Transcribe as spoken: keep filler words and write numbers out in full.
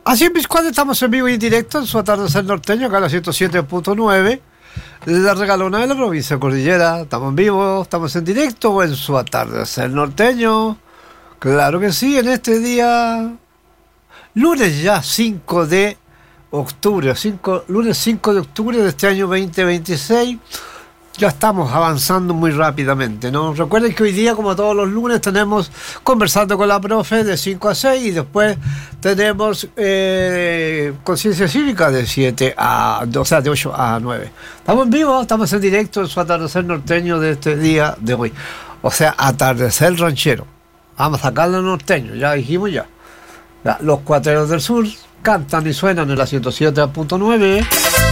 Así es, mis cuadros, estamos en vivo y en directo en su atardecer norteño, acá en la ciento siete punto nueve, desde la Regalona de la provincia de Cordillera. Estamos en vivo, estamos en directo en su atardecer norteño. Claro que sí, en este día, lunes ya cinco de octubre, cinco, lunes cinco de octubre de este año veinte veintiséis. Ya estamos avanzando muy rápidamente, ¿no? Recuerden que hoy día, como todos los lunes, tenemos Conversando con la Profe de cinco a seis y después tenemos eh, Conciencia Cívica de siete a, o sea, de ocho a nueve. Estamos en vivo, estamos en directo en su atardecer norteño de este día de hoy. O sea, atardecer ranchero. Vamos a sacarlo norteño, ya dijimos ya. ya. Los Cuateros del Sur cantan y suenan en la ciento siete punto nueve.